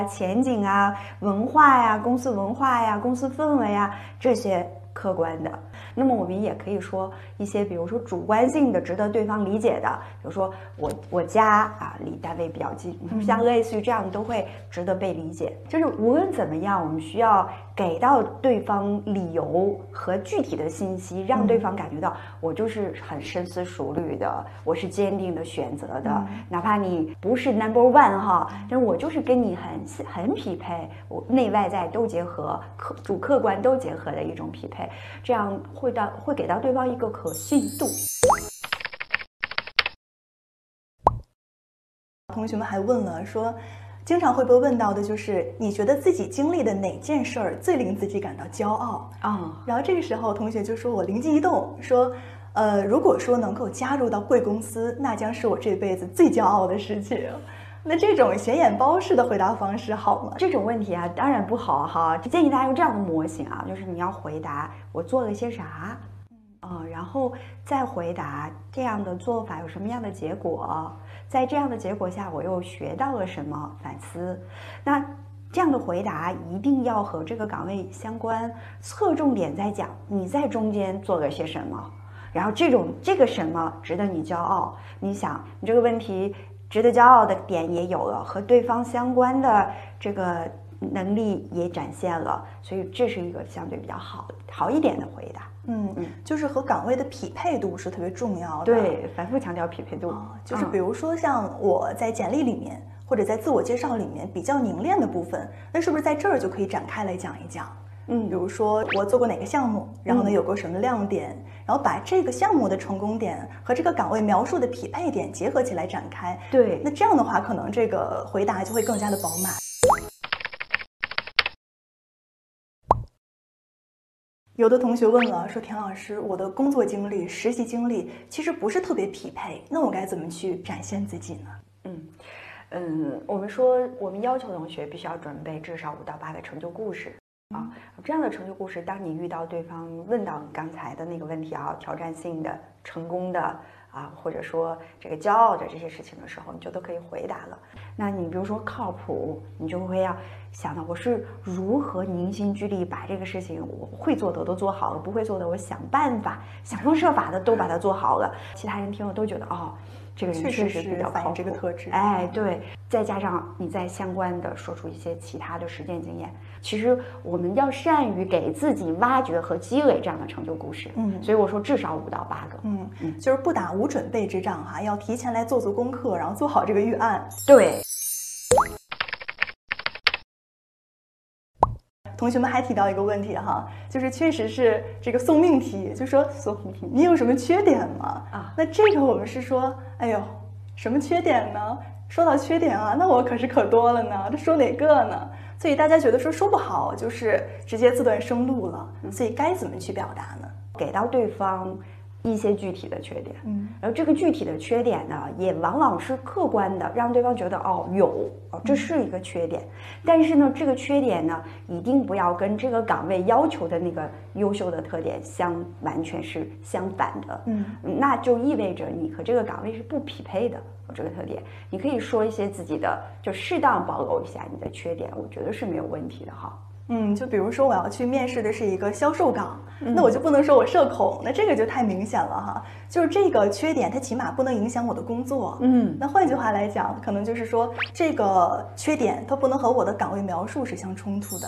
前景啊、文化呀、公司文化呀、公司氛围呀这些客观的。那么我们也可以说一些，比如说主观性的、值得对方理解的，比如说我家啊离单位比较近，像类似于这样都会值得被理解。就是无论怎么样，我们需要给到对方理由和具体的信息，让对方感觉到我就是很深思熟虑的，我是坚定的选择的，哪怕你不是 number1哈，但是我就是跟你很匹配，我内外在都结合，主客观都结合的一种匹配，这样会给到对方一个可信度。 同学们还问了说，经常会被问到的就是你觉得自己经历的哪件事儿最令自己感到骄傲啊？然后这个时候同学就说，我灵机一动说，如果说能够加入到贵公司，那将是我这辈子最骄傲的事情。那这种显眼包式的回答方式好吗？ 这种问题啊，当然不好哈。建议大家用这样的模型啊，就是你要回答我做了些啥，然后再回答这样的做法有什么样的结果，在这样的结果下我又学到了什么，反思。那这样的回答一定要和这个岗位相关，侧重点在讲你在中间做了些什么，然后这个什么值得你骄傲。你想，你这个问题值得骄傲的点也有了，和对方相关的这个能力也展现了，所以这是一个相对比较好一点的回答。 就是和岗位的匹配度是特别重要的。 对，反复强调匹配度。 就是比如说像我在简历里面或者在自我介绍里面比较凝练的部分，那是不是在这儿就可以展开来讲一讲？比如说我做过哪个项目，然后呢有过什么亮点，然后把这个项目的成功点和这个岗位描述的匹配点结合起来展开。 对， 那这样的话，可能这个回答就会更加的饱满。有的同学问了，说田老师，我的工作经历、实习经历其实不是特别匹配，那我该怎么去展现自己呢？ 我们说我们要求同学必须要准备至少5到8个成就故事。这样的成就故事，当你遇到对方问到刚才的那个问题啊，挑战性的、成功的或者说这个骄傲的这些事情的时候，你就都可以回答了。那你比如说靠谱，你就会要想到我是如何凝心聚力把这个事情我会做的都做好了，不会做的我想办法、想方设法的都把它做好了。其他人听了都觉得这个人确实比较靠谱， 这个特质。 对，再加上你再相关的说出一些其他的实践经验，其实我们要善于给自己挖掘和积累这样的成就故事。所以我说至少5到8个。 就是不打无准备之仗哈，要提前来做功课，然后做好这个预案。 对。 同学们还提到一个问题哈，就是确实是这个送命题，就说你有什么缺点吗？那这个我们是说，哎呦，什么缺点呢？说到缺点那我可多了呢，这说哪个呢？所以大家觉得说不好，就是直接自断生路了。所以该怎么去表达呢？ 给到对方一些具体的缺点，然后这个具体的缺点呢，也往往是客观的，让对方觉得这是一个缺点，但是呢，这个缺点呢，一定不要跟这个岗位要求的那个优秀的特点完全是相反的，那就意味着你和这个岗位是不匹配的。这个特点，你可以说一些自己的，就适当暴露一下你的缺点，我觉得是没有问题的哈。 就比如说我要去面试的是一个销售岗，那我就不能说我社恐，那这个就太明显了哈。就是这个缺点，它起码不能影响我的工作。那换句话来讲，可能就是说这个缺点它不能和我的岗位描述是相冲突的。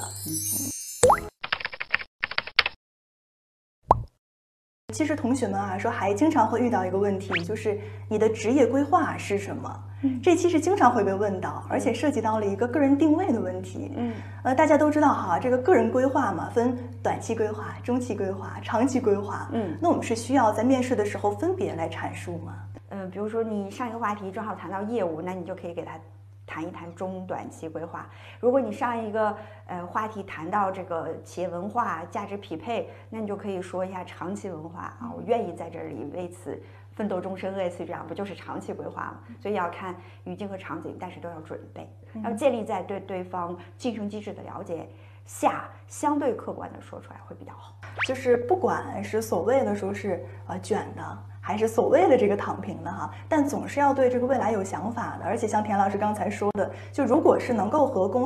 其实同学们说还经常会遇到一个问题，就是你的职业规划是什么？这其实经常会被问到，而且涉及到了一个个人定位的问题。大家都知道哈，这个个人规划嘛，分短期规划、中期规划、长期规划。那我们是需要在面试的时候分别来阐述吗？ 比如说你上一个话题正好谈到业务，那你就可以给他谈一谈中短期规划。如果你上一个话题谈到这个企业文化、价值匹配，那你就可以说一下长期文化我愿意在这里为此奋斗终身，类似于这样，不就是长期规划吗？所以要看语境和场景，但是都要准备，要建立在对对方晋升机制的了解下，相对客观的说出来会比较好。 就是不管是所谓的说是卷的，还是所谓的这个躺平的哈，但总是要对这个未来有想法的。而且像田老师刚才说的，就如果是能够和公